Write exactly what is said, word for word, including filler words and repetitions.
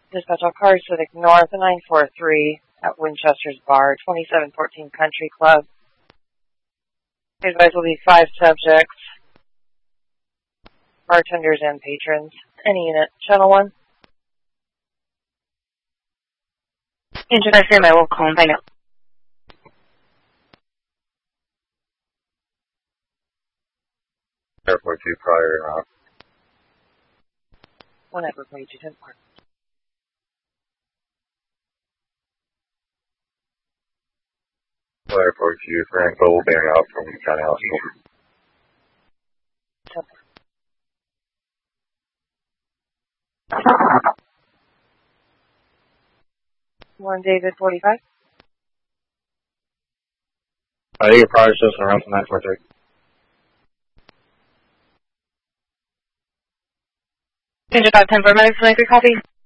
Dispatch all cars Civic North nine four three at Winchester's Bar, twenty-seven fourteen Country Club. Advice will be five subjects, bartenders and patrons. Any unit, channel one. Engine I fear I will call and find out. Airport two prior, uh, One at Brooklyn, two ten Park. Airport two, Frank Global bearing out from County Hospital. One David forty-five. I think your prior system around from nine four three. Engine five ten for minutes, three copy.